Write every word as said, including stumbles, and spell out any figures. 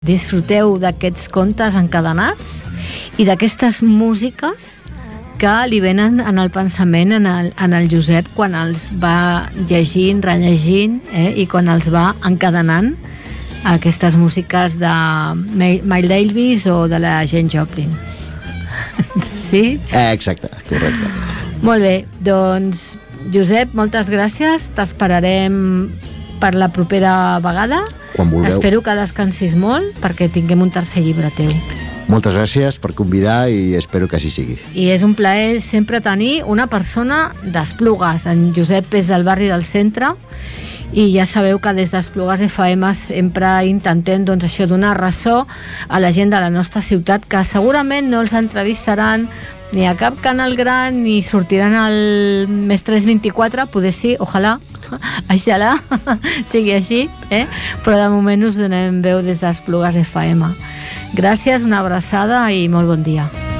Disfruteu d'aquests contes encadenats i d'aquestes músiques que li venen en el pensament en el, en el Josep quan els va llegint, rellegint eh, i quan els va encadenant aquestes músiques de Miles Davis o de la Jane Joplin. Sí? Eh, exacte, correcte. Molt bé, doncs Josep, moltes gràcies, t'esperarem per la propera vegada. Quan vulgueu. Espero que descansis molt perquè tinguem un tercer llibre teu. Moltes gràcies per convidar i espero que així sigui. I és un plaer sempre tenir una persona d'Esplugues. En Josep és del barri del centre i ja sabeu que des d'Esplugues F M sempre intentem doncs, això donar ressò a la gent de la nostra ciutat que segurament no els entrevistaran ni a cap canal gran ni sortiran al Més tres vint-i-quatre, poder sí, ojalà, aixalà, sigui així, eh? Però de moment us donem veu des d'Esplugues F M. Gràcies, una abraçada i molt bon dia.